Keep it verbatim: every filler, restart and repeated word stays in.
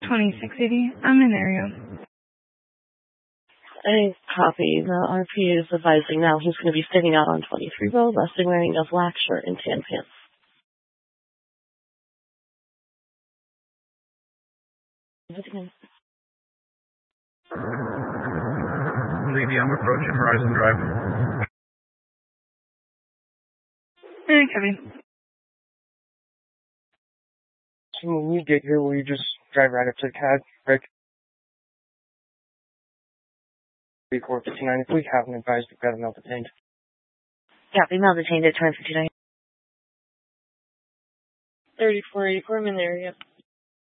twenty-six eighty. I'm in area. I copy. The R P is advising now he's going to be standing out on twenty-three row, resting wearing a black shirt and tan pants. Levy, I'm approaching Horizon Drive. Hey, Kevin. So when you get here, will you just drive right up to the C A D, right? four fifty-nine. If we haven't advised, we've got to melt detained. Yeah, we melt detained at twenty fifty-nine. thirty-four eighty-four, I'm in the area.